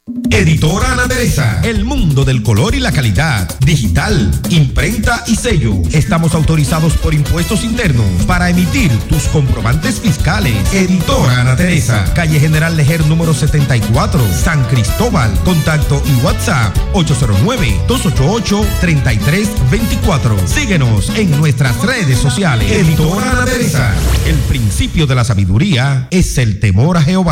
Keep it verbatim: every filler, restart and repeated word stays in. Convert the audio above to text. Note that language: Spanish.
Editora Ana Teresa, el mundo del color y la calidad, digital, imprenta y sello. Estamos autorizados por Impuestos Internos para emitir tus comprobantes fiscales. Editora Ana Teresa, calle General Lejer número setenta y cuatro, San Cristóbal. Contacto y WhatsApp ocho cero nueve, dos ocho ocho, tres tres dos cuatro. Síguenos en nuestras redes sociales. Editora Ana Teresa, el principio de la sabiduría es el temor a Jehová.